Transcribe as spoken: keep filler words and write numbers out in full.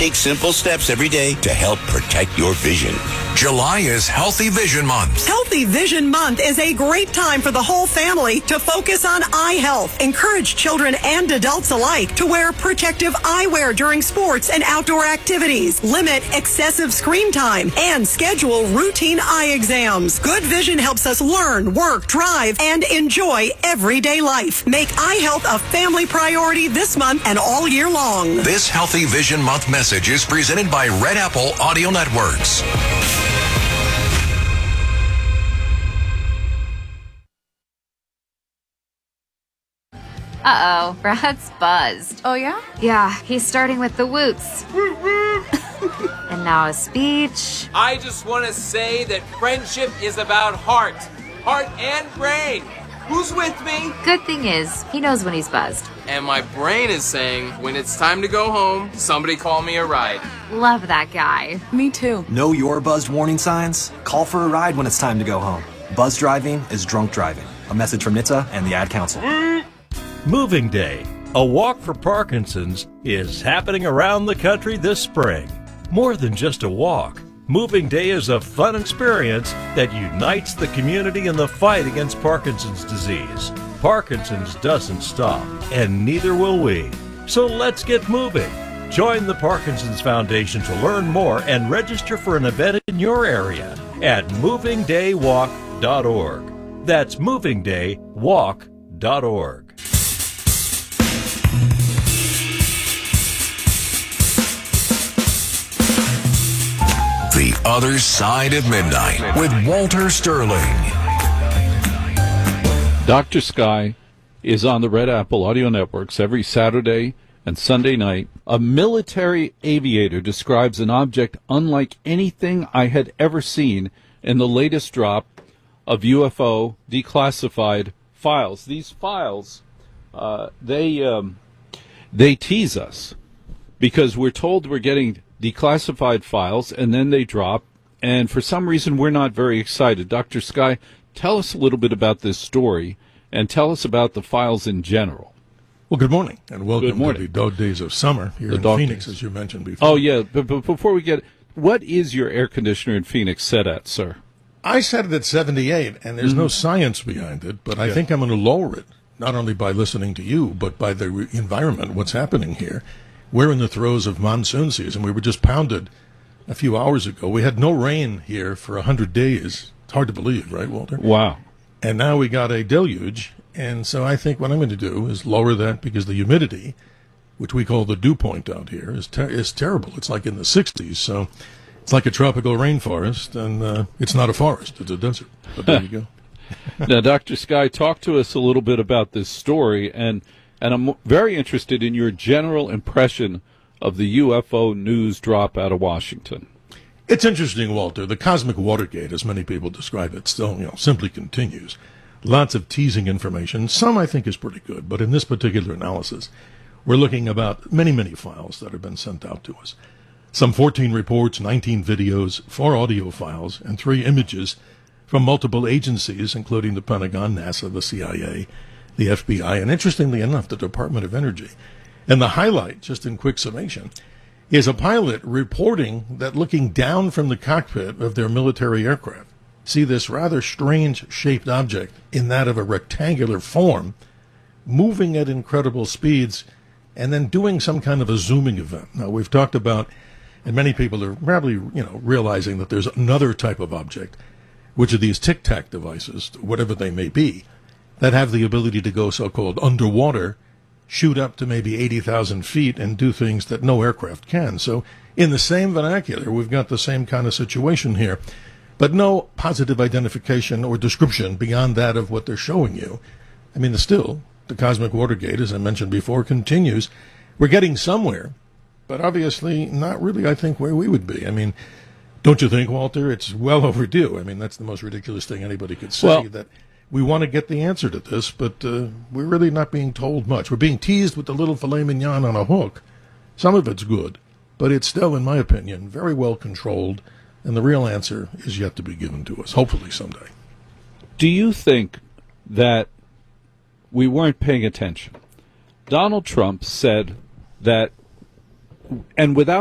Take simple steps every day to help protect your vision. July is Healthy Vision Month. Healthy Vision Month is a great time for the whole family to focus on eye health. Encourage children and adults alike to wear protective eyewear during sports and outdoor activities. Limit excessive screen time and schedule routine eye exams. Good vision helps us learn, work, drive, and enjoy everyday life. Make eye health a family priority this month and all year long. This Healthy Vision Month message is presented by Red Apple Audio Networks. Uh-oh, Brad's buzzed. Oh, yeah? Yeah, he's starting with the woots. And now a speech. I just want to say that friendship is about heart. Heart and brain. Who's with me? Good thing is, he knows when he's buzzed. And my brain is saying, when it's time to go home, somebody call me a ride. Love that guy. Me too. Know your buzzed warning signs? Call for a ride when it's time to go home. Buzz driving is drunk driving. A message from N H T S A and the Ad Council. Moving Day, a walk for Parkinson's, is happening around the country this spring. More than just a walk, Moving Day is a fun experience that unites the community in the fight against Parkinson's disease. Parkinson's doesn't stop, and neither will we. So let's get moving. Join the Parkinson's Foundation to learn more and register for an event in your area at moving day walk dot org. That's moving day walk dot org. The Other Side of Midnight with Walter Sterling. Doctor Sky is on the Red Apple Audio Networks every Saturday and Sunday night. A military aviator describes an object unlike anything I had ever seen in the latest drop of U F O declassified files. These files, uh, they um, they tease us because we're told we're getting declassified files, and then they drop, and for some reason we're not very excited. Doctor Sky, tell us a little bit about this story, and tell us about the files in general. Well, good morning, and welcome Good morning. to the dog days of summer here The in dog Phoenix, days. as you mentioned before. Oh, yeah, but, but before we get, what is your air conditioner in Phoenix set at, sir? I set it at seventy-eight, and there's Mm-hmm. no science behind it, but I Yeah. think I'm going to lower it, not only by listening to you, but by the re- environment, what's happening here. We're in the throes of monsoon season. We were just pounded a few hours ago. We had no rain here for one hundred days. It's hard to believe, right, Walter? Wow. And now we got a deluge, and so I think what I'm going to do is lower that because the humidity, which we call the dew point out here, is ter- is terrible. It's like in the sixties, so it's like a tropical rainforest, and uh, it's not a forest. It's a desert. But there you go. Now, Doctor Sky, talk to us a little bit about this story, and and I'm very interested in your general impression of the U F O news drop out of Washington. It's interesting, Walter. The cosmic Watergate, as many people describe it, still you know simply continues. Lots of teasing information. Some I think is pretty good, but in this particular analysis, we're looking about many, many files that have been sent out to us. Some fourteen reports, nineteen videos, four audio files, and three images from multiple agencies, including the Pentagon, NASA, the C I A, the F B I, and interestingly enough, the Department of Energy. And the highlight, just in quick summation, is a pilot reporting that looking down from the cockpit of their military aircraft, see this rather strange-shaped object in that of a rectangular form, moving at incredible speeds, and then doing some kind of a zooming event. Now, we've talked about, and many people are probably, you know, realizing that there's another type of object, which are these tic-tac devices, whatever they may be, that have the ability to go so-called underwater, shoot up to maybe eighty thousand feet, and do things that no aircraft can. So in the same vernacular, we've got the same kind of situation here, but no positive identification or description beyond that of what they're showing you. I mean, still, the cosmic Watergate, as I mentioned before, continues. We're getting somewhere, but obviously not really, I think, where we would be. I mean, don't you think, Walter? It's well overdue. I mean, that's the most ridiculous thing anybody could say, Well, that we want to get the answer to this, but uh, we're really not being told much. We're being teased with the little filet mignon on a hook. Some of it's good, but it's still, in my opinion, very well controlled, and the real answer is yet to be given to us, hopefully someday. Do you think that we weren't paying attention? Donald Trump said that, and without